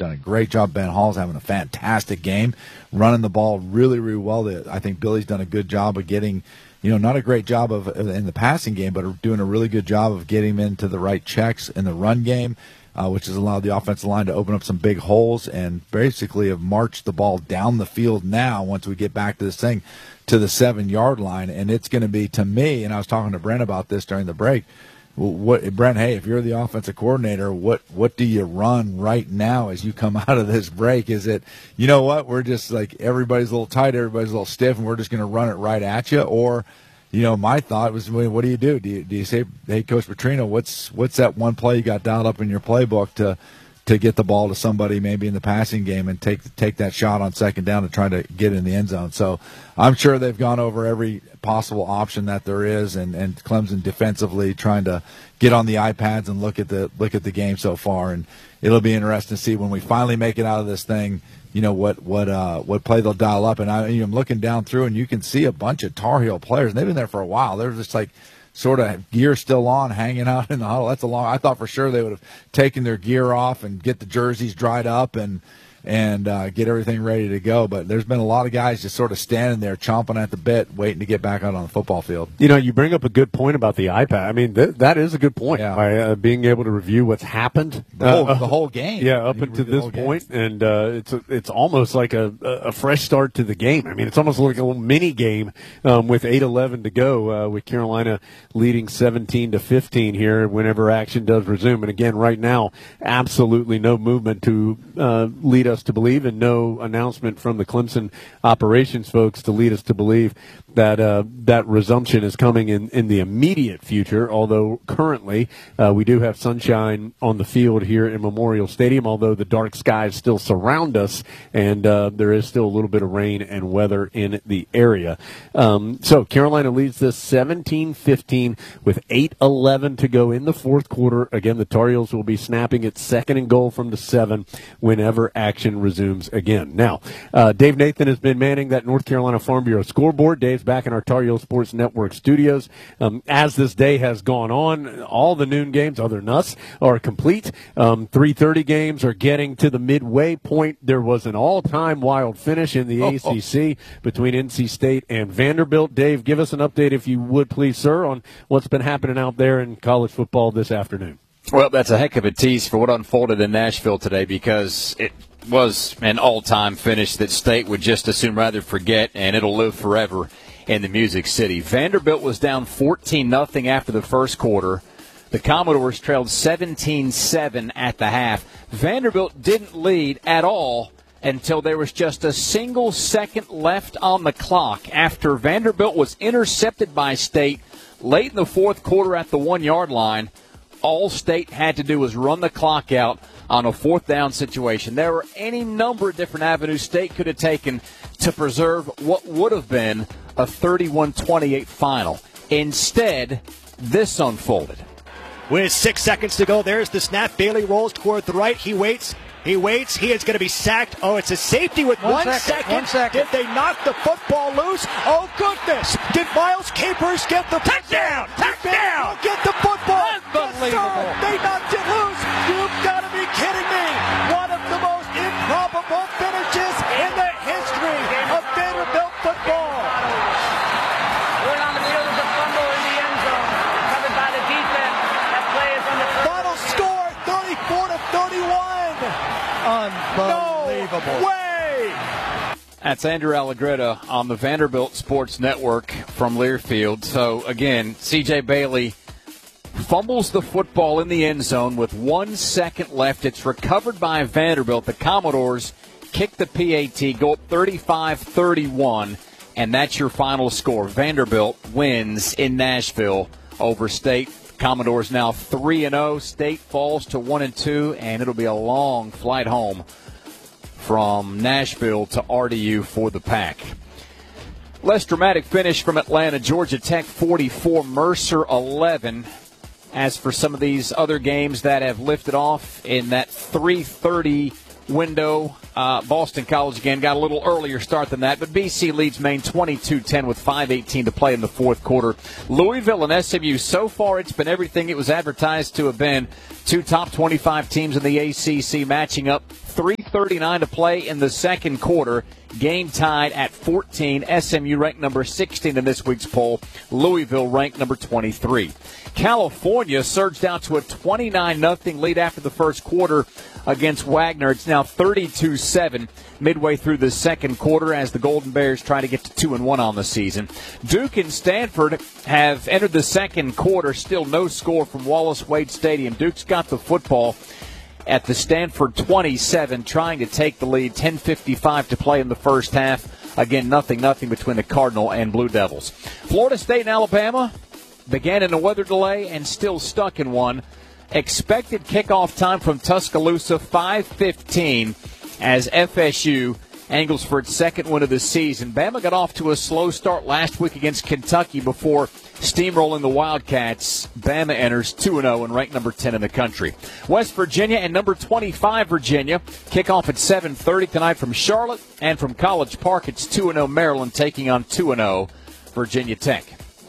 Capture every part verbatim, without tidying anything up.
done a great job. Ben Hall's having a fantastic game, running the ball really, really well. I think Billy's done a good job of getting, you know, not a great job of in the passing game, but doing a really good job of getting him into the right checks in the run game, uh, which has allowed the offensive line to open up some big holes and basically have marched the ball down the field now once we get back to this thing to the seven-yard line. And it's going to be, to me, and I was talking to Brent about this during the break, what, Brent, hey, if you're the offensive coordinator, what what do you run right now as you come out of this break? Is it, you know what, we're just like everybody's a little tight, everybody's a little stiff, and we're just going to run it right at you? Or, you know, my thought was, what do you do? Do you, do you say, hey, Coach Petrino, what's what's that one play you got dialed up in your playbook to to get the ball to somebody maybe in the passing game and take take that shot on second down to try to get in the end zone? So I'm sure they've gone over every possible option that there is, and, and Clemson defensively trying to get on the iPads and look at the look at the game so far. And it'll be interesting to see when we finally make it out of this thing, you know, what what uh, what play they'll dial up. And I, you know, I'm looking down through, and you can see a bunch of Tar Heel players, and they've been there for a while. They're just like sort of gear still on, hanging out in the huddle. That's a long. I thought for sure they would have taken their gear off and get the jerseys dried up and and uh, get everything ready to go. But there's been a lot of guys just sort of standing there, chomping at the bit, waiting to get back out on the football field. You know, you bring up a good point about the iPad. I mean, th- that is a good point. Yeah. By uh, being able to review what's happened. The whole, uh, the whole game. Yeah, up until this point. Game. And uh, it's a, it's almost like a, a fresh start to the game. I mean, it's almost like a little mini game um, with eight eleven to go, uh, with Carolina leading seventeen to fifteen here whenever action does resume. And again, right now, absolutely no movement to uh, lead us to believe, and no announcement from the Clemson operations folks to lead us to believe that uh, that resumption is coming in, in the immediate future, although currently uh, we do have sunshine on the field here in Memorial Stadium, although the dark skies still surround us, and uh, there is still a little bit of rain and weather in the area. Um, so Carolina leads this seventeen fifteen with eight eleven to go in the fourth quarter. Again, the Tar Heels will be snapping at second and goal from the seven whenever action resumes again. Now, uh, Dave Nathan has been manning that North Carolina Farm Bureau scoreboard. Dave's back in our Tar Heel Sports Network studios. Um, as this day has gone on, all the noon games, other than us, are complete. Um, three thirty games are getting to the midway point. There was an all-time wild finish in the oh, A C C oh. between N C State and Vanderbilt. Dave, give us an update, if you would, please, sir, on what's been happening out there in college football this afternoon. Well, that's a heck of a tease for what unfolded in Nashville today, because it was an all-time finish that State would just as soon rather forget, and it'll live forever in the Music City. Vanderbilt was down fourteen nothing after the first quarter. The Commodores trailed seventeen seven at the half. Vanderbilt didn't lead at all until there was just a single second left on the clock after Vanderbilt was intercepted by State late in the fourth quarter at the one-yard line. All State had to do was run the clock out on a fourth down situation. There were any number of different avenues State could have taken to preserve what would have been a thirty-one twenty-eight final. Instead, this unfolded. With six seconds to go, there's the snap. Bailey rolls toward the right. He waits. He waits. He is going to be sacked. Oh, it's a safety with one, one, second, second. one second. Did they knock the football loose? Oh, goodness. Did Miles Capers get the touchdown? Touchdown. Get the football. Unbelievable. They knocked it loose. You've got to be kidding me. One of the most improbable finishes in the history of Vanderbilt football. Going on the field is a fumble in the end zone. Covered by the defense. That play is on the first. Final score, thirty-four to thirty-one. Unbelievable. No way. That's Andrew Allegretta on the Vanderbilt Sports Network from Learfield. So, again, C J Bailey fumbles the football in the end zone with one second left. It's recovered by Vanderbilt. The Commodores kick the P A T, go up thirty-five thirty-one, and that's your final score. Vanderbilt wins in Nashville over State. Commodores now three and oh. State falls to one and two, and it'll be a long flight home from Nashville to R D U for the Pack. Less dramatic finish from Atlanta. Georgia Tech forty-four, Mercer eleven. As for some of these other games that have lifted off in that three thirty window, uh, Boston College again got a little earlier start than that, but B C leads Maine twenty-two ten with five eighteen to play in the fourth quarter. Louisville and S M U, so far it's been everything it was advertised to have been. Two top twenty-five teams in the A C C matching up. Three thirty-nine to play in the second quarter. Game tied at fourteen. S M U ranked number sixteen in this week's poll. Louisville ranked number twenty-three. California surged out to a twenty-nine nothing lead after the first quarter against Wagner. It's now thirty-two seven midway through the second quarter as the Golden Bears try to get to two and one on the season. Duke and Stanford have entered the second quarter. Still no score from Wallace Wade Stadium. Duke's got the football at the Stanford twenty-seven, trying to take the lead. ten fifty-five to play in the first half. Again, nothing, nothing between the Cardinal and Blue Devils. Florida State and Alabama began in a weather delay and still stuck in one. Expected kickoff time from Tuscaloosa, five fifteen, as F S U angles for its second win of the season. Bama got off to a slow start last week against Kentucky before steamrolling the Wildcats. Bama enters two and oh and ranked number ten in the country. West Virginia and number twenty-five Virginia kick off at seven thirty tonight from Charlotte, and from College Park it's two and oh Maryland taking on two and oh Virginia Tech.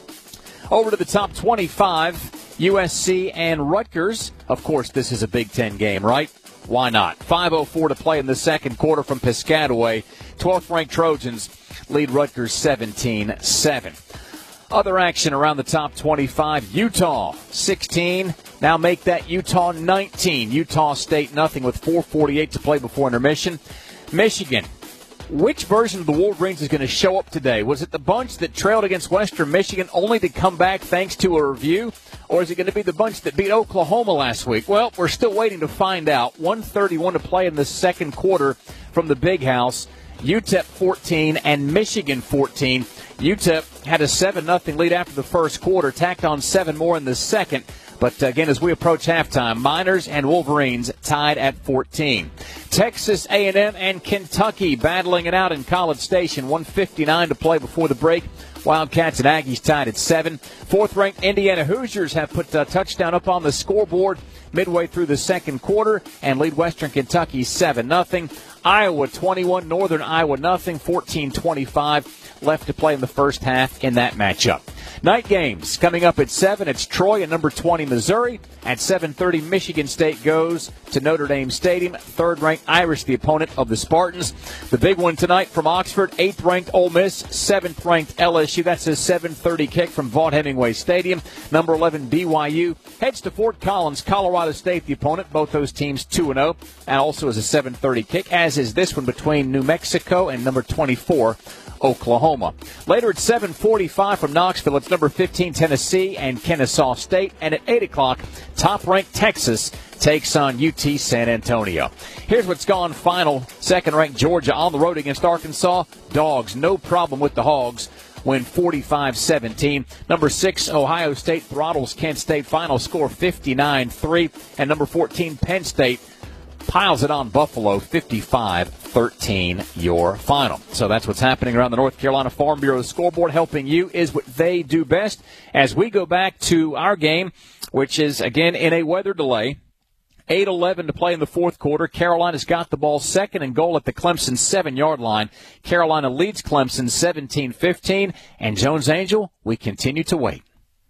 Over to the top twenty-five, U S C and Rutgers. Of course, this is a Big Ten game, right? Why not? five oh four to play in the second quarter from Piscataway. twelfth-ranked Trojans lead Rutgers seventeen seven. Other action around the top twenty-five. Utah sixteen. Now make that Utah nineteen. Utah State nothing with four forty-eight to play before intermission. Michigan. Which version of the Wolverines is going to show up today? Was it the bunch that trailed against Western Michigan only to come back thanks to a review? Or is it going to be the bunch that beat Oklahoma last week? Well, we're still waiting to find out. one thirty-one to play in the second quarter from the Big House. U T E P fourteen and Michigan fourteen. U T E P had a seven nothing lead after the first quarter, tacked on seven more in the second. But again, as we approach halftime, Miners and Wolverines tied at fourteen. Texas A and M and Kentucky battling it out in College Station. one fifty-nine to play before the break. Wildcats and Aggies tied at seven. Fourth-ranked Indiana Hoosiers have put a touchdown up on the scoreboard midway through the second quarter and lead Western Kentucky seven nothing. Iowa twenty-one, Northern Iowa nothing. fourteen twenty-five left to play in the first half in that matchup. Night games coming up at seven. It's Troy and number twenty Missouri. At seven thirty, Michigan State goes to Notre Dame Stadium. Third-ranked Irish, the opponent of the Spartans. The big one tonight from Oxford, eighth-ranked Ole Miss, seventh-ranked L S U. That's a seven thirty kick from Vaught Hemingway Stadium. Number eleven, B Y U, heads to Fort Collins. Colorado State, the opponent. Both those teams two and oh. And also is a seven thirty kick, as is this one between New Mexico and number twenty-four, Oklahoma. Later at seven forty-five from Knoxville, it's number fifteen Tennessee and Kennesaw State. And at eight o'clock, top-ranked Texas takes on U T San Antonio. Here's what's gone final. Second-ranked Georgia on the road against Arkansas. Dogs, no problem with the Hogs. Win forty-five seventeen. Number six, Ohio State throttles Kent State. Final score fifty-nine three. And number fourteen, Penn State piles it on Buffalo, fifty-five thirteen, your final. So that's what's happening around the North Carolina Farm Bureau scoreboard. Helping you is what they do best. As we go back to our game, which is, again, in a weather delay, eight eleven to play in the fourth quarter. Carolina's got the ball second and goal at the Clemson seven-yard line. Carolina leads Clemson seventeen fifteen. And Jones Angel, we continue to wait.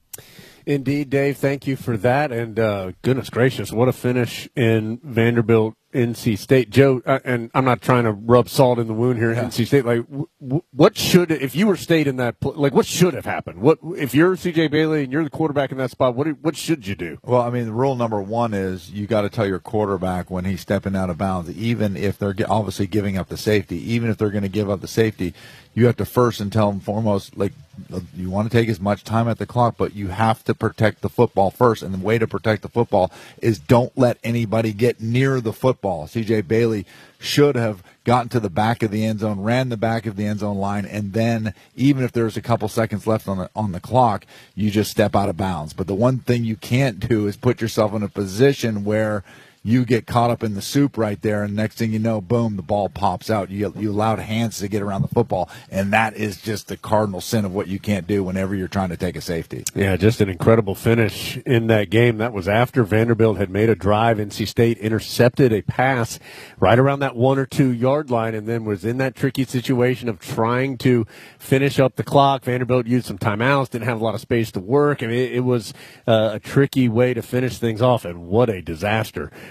Indeed, Dave, thank you for that. And uh, goodness gracious, what a finish in Vanderbilt, N C State. Joe, uh, and I'm not trying to rub salt in the wound here at yeah. N C State. Like, w- w- what should, if you were stayed in that, pl- like, what should have happened? What if you're C J Bailey and you're the quarterback in that spot? What what should you do? Well, I mean, the rule number one is you got to tell your quarterback when he's stepping out of bounds, even if they're obviously giving up the safety, even if they're going to give up the safety, you have to first and tell them foremost, like, you want to take as much time at the clock, but you have to protect the football first. And the way to protect the football is don't let anybody get near the football. C J Bailey should have gotten to the back of the end zone, ran the back of the end zone line, and then even if there's a couple seconds left on the on the clock, you just step out of bounds. But the one thing you can't do is put yourself in a position where you get caught up in the soup right there, and next thing you know, boom, the ball pops out. You you allowed hands to get around the football, and that is just the cardinal sin of what you can't do whenever you're trying to take a safety. Yeah, just an incredible finish in that game. That was after Vanderbilt had made a drive. N C State intercepted a pass right around that one or two yard line, and then was in that tricky situation of trying to finish up the clock. Vanderbilt used some timeouts, didn't have a lot of space to work. I mean, it, it was uh, a tricky way to finish things off, and what a disaster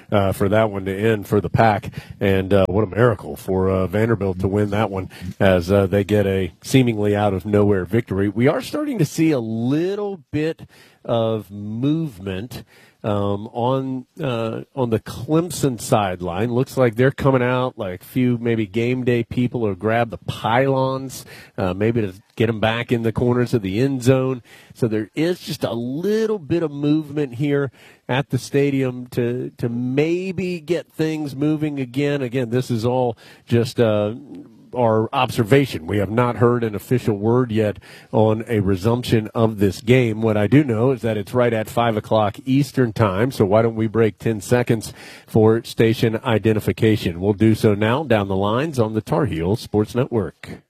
uh, for that one to end for the Pack. And uh, what a miracle for uh, Vanderbilt to win that one as uh, they get a seemingly out of nowhere victory. We are starting to see a little bit of movement Um, on uh, on the Clemson sideline. Looks like they're coming out, like a few maybe game day people or grab the pylons, uh, maybe to get them back in the corners of the end zone. So there is just a little bit of movement here at the stadium to to maybe get things moving again. Again, this is all just uh, our observation. We have not heard an official word yet on a resumption of this game. What I do know is that it's right at five o'clock Eastern time, so why don't we break ten seconds for station identification? We'll do so now down the lines on the Tar Heels Sports Network.